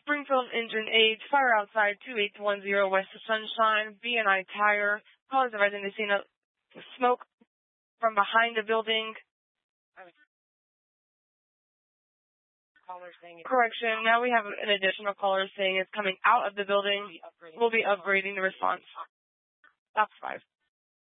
Springfield Engine 8, fire outside 2810 West of Sunshine, B&I Tire. Callers advising they've seen a smoke from behind the building. Correction, now we have an additional caller saying it's coming out of the building. We'll be upgrading the response. That's 5.